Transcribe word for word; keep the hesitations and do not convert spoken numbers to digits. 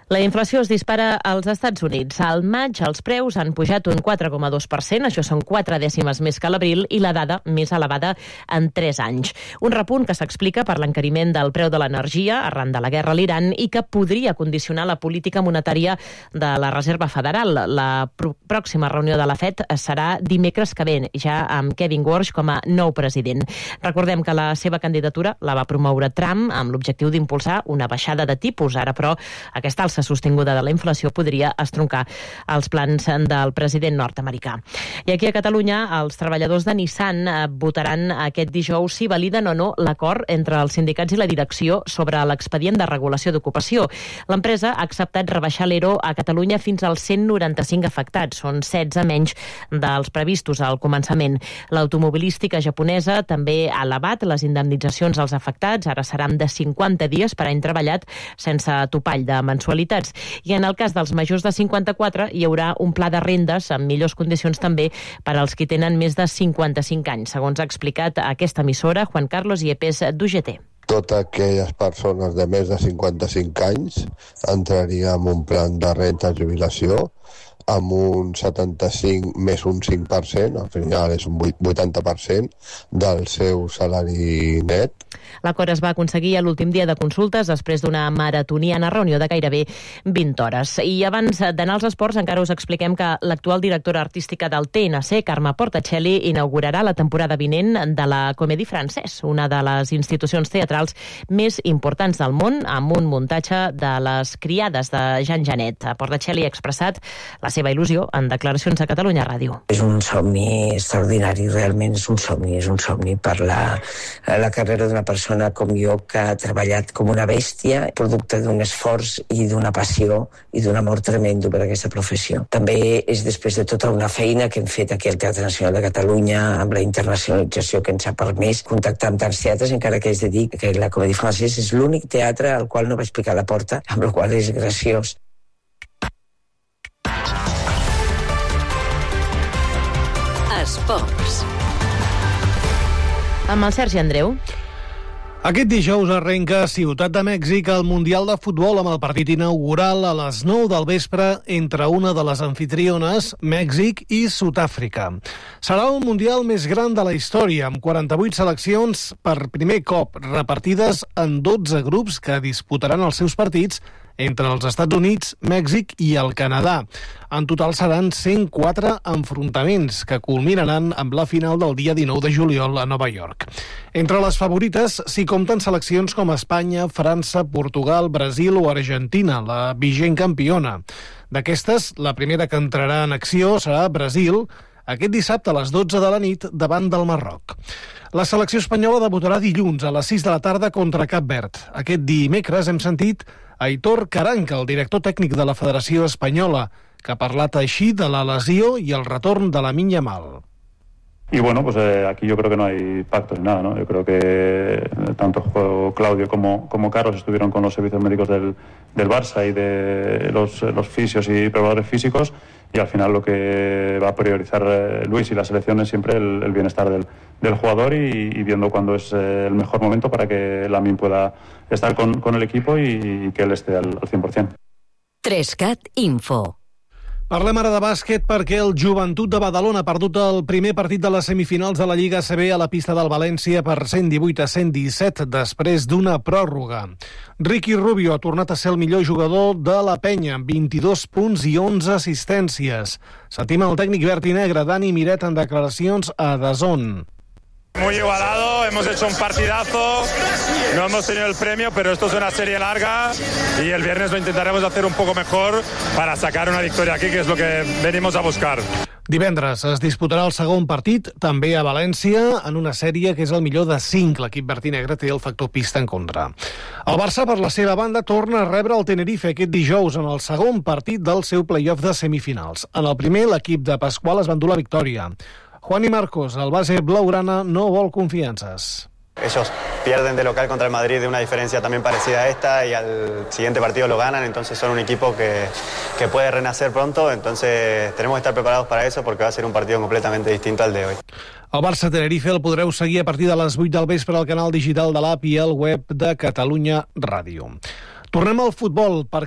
La inflació es dispara als Estats Units. Al maig els preus han pujat un quatre coma dos per cent, això són quatre dècimes més que l'abril i la dada més elevada en tres anys. Un repunt que s'explica per l'encariment del preu de l'energia arran de la guerra a l'Iran i que podria condicionar la política monetària de la Reserva Federal. La pròxima reunió de la Fed serà dimecres que ve, ja amb Kevin Warsh com a nou president. Recordem que la seva candidatura la va promoure Trump amb l'objectiu d'impulsar una baixada de tipus. Ara, però, aquesta alça sostinguda de la inflació podria estroncar els plans del president nord-americà. I aquí a Catalunya, els treballadors de Nissan votaran aquest dijous si validen o no l'acord entre els sindicats i la direcció sobre l'expedient de regulació d'ocupació. L'empresa ha acceptat rebaixar l'E R O a Catalunya fins als cent noranta-cinc afectats. Són setze menys dels previstos al començament. L'automobilística japonesa també ha elevat les indemnitzacions als afectats. Ara seran de cinquanta dies per any treballat sense topall de mensualitat. I en el cas dels majors de cinquanta-quatre hi haurà un pla de rendes amb millors condicions també per als qui tenen més de cinquanta-cinc anys, segons ha explicat aquesta emissora Juan Carlos Yepes d'U G T. Totes aquelles persones de més de cinquanta-cinc anys entraria en un plan de renta de jubilació amb un setanta-cinc més un cinc per cent, al final és un vuitanta per cent del seu salari net. L'acord es va aconseguir a l'últim dia de consultes després d'una maratoniana reunió de gairebé vint hores. I abans d'anar als esports encara us expliquem que l'actual directora artística del T N C, Carme Portacelli, inaugurarà la temporada vinent de la Comédie Française, una de les institucions teatrals més importants del món, amb un muntatge de les criades de Jean Genet. Portacelli ha expressat la seva il·lusió en declaracions a Catalunya Ràdio. És un somni extraordinari, realment és un somni, és un somni per la, la carrera d'una persona com jo que ha treballat com una bèstia, producte d'un esforç i d'una passió i d'un amor tremendo per aquesta professió. També és després de tota una feina que hem fet aquí al Teatre Nacional de Catalunya amb la internacionalització que ens ha permès contactar amb tants teatres, encara que és de dir que la Comédie Française és l'únic teatre al qual no vaig picar la porta, amb la qual és graciós. Esports. Amb el Sergi Andreu. Aquest dijous arrenca a Ciutat de Mèxic el Mundial de Futbol amb el partit inaugural a les nou del vespre entre una de les anfitriones, Mèxic i Sud-àfrica. Serà el Mundial més gran de la història, amb quaranta-vuit seleccions per primer cop, repartides en dotze grups que disputaran els seus partits entre els Estats Units, Mèxic i el Canadà. En total seran cent quatre enfrontaments que culminaran amb la final del dia dinou de juliol a Nova York. Entre les favorites s'hi compten seleccions com Espanya, França, Portugal, Brasil o Argentina, la vigent campiona. D'aquestes, la primera que entrarà en acció serà Brasil, aquest dissabte a les dotze de la nit davant del Marroc. La selecció espanyola debutarà dilluns a les sis de la tarda contra Cap Verd. Aquest dimecres hem sentit Aitor Caranca, el director tècnic de la Federació Espanyola, que ha parlat així de la lesió i el retorn de Lamine Yamal. Y bueno, pues eh, aquí yo creo que no hay pactos ni nada, ¿no? Yo creo que tanto Claudio como, como Carlos estuvieron con los servicios médicos del, del Barça y de los, los fisios y preparadores físicos, y al final lo que va a priorizar eh, Luis y la selección es siempre el, el bienestar del, del jugador y, y viendo cuándo es eh, el mejor momento para que Lamine pueda estar con, con el equipo y, y que él esté al, al cien por ciento. tres cat Info. Parlem ara de bàsquet perquè el Joventut de Badalona ha perdut el primer partit de les semifinals de la Lliga A C B a la pista del València per cent divuit a cent disset després d'una pròrroga. Ricky Rubio ha tornat a ser el millor jugador de la penya, amb vint-i-dos punts i onze assistències. Sentim el tècnic verd i negre Dani Miret en declaracions a D A Z N. Muy igualado, hemos hecho un partidazo, no hemos tenido el premio, pero esto es una serie larga y el viernes lo intentaremos hacer un poco mejor para sacar una victoria aquí, que es lo que venimos a buscar. Divendres es disputarà el segon partit, també a València, en una sèrie que és el millor de cinc. L'equip verd i negre té el factor pista en contra. El Barça, per la seva banda, torna a rebre el Tenerife aquest dijous en el segon partit del seu play-off de semifinals. En el primer, l'equip de Pasqual es va endur la victòria. Juani Marcos, el base blaugrana, no vol confiances. Ellos pierden de local contra el Madrid de una diferencia también parecida a esta y al siguiente partido lo ganan, entonces son un equipo que, que puede renacer pronto, entonces tenemos que estar preparados para eso porque va a ser un partido completamente distinto al de hoy. El Barça-Tenerife el podreu seguir a partir de les vuit del vespre al canal digital de l'app i al web de Catalunya Ràdio. Tornem al futbol perquè